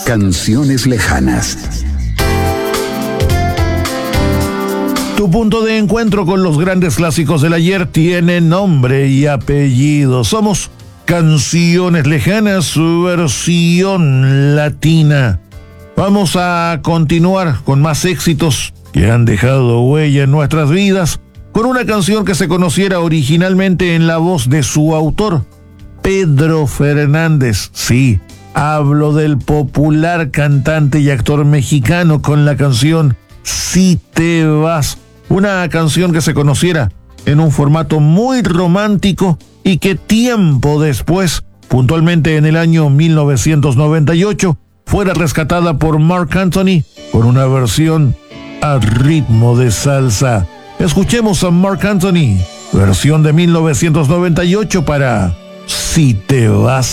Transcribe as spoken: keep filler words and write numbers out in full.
Canciones lejanas. Tu punto de encuentro con los grandes clásicos del ayer tiene nombre y apellido. Somos Canciones Lejanas, su versión latina. Vamos a continuar con más éxitos que han dejado huella en nuestras vidas, con una canción que se conociera originalmente en la voz de su autor, Pedro Fernández. Sí, hablo del popular cantante y actor mexicano con la canción Si te vas. Una canción que se conociera en un formato muy romántico y que tiempo después, puntualmente en el año mil novecientos noventa y ocho, fuera rescatada por Marc Anthony con una versión a ritmo de salsa. Escuchemos a Marc Anthony, versión de mil novecientos noventa y ocho para Si te vas.